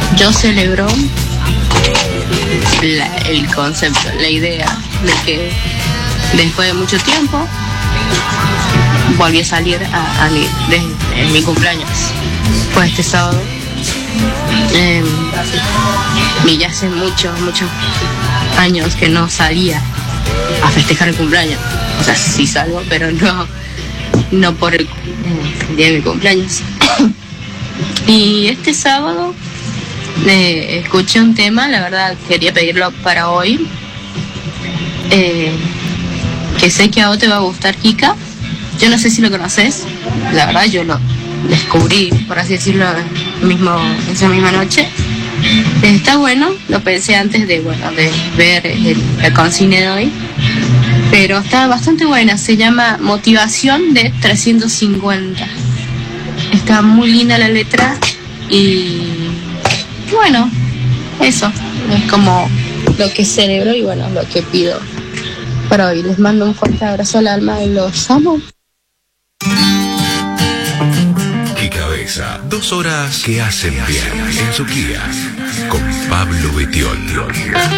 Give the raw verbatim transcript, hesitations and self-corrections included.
yo celebro la, el concepto, la idea de que después de mucho tiempo volví a salir a, a mi, de, en mi cumpleaños. Pues este sábado. Eh, y ya hace muchos, muchos años que no salía a festejar el cumpleaños. O sea, sí salgo, pero no, no por el, el día de mi cumpleaños. Y este sábado eh, escuché un tema, la verdad quería pedirlo para hoy, eh, que sé que a vos te va a gustar, Kika. Yo no sé si lo conoces, la verdad yo lo descubrí, por así decirlo, mismo, esa misma noche. Eh, está bueno, lo pensé antes de, bueno, de ver el, el consigne de hoy, pero está bastante buena, se llama Motivación de trescientos cincuenta. Está muy linda la letra y bueno, eso es como lo que celebro y bueno, lo que pido para hoy. Les mando un fuerte abrazo al alma y los amo. Cabeza. Dos horas que hacen bien en su guía con Pablo Betiol.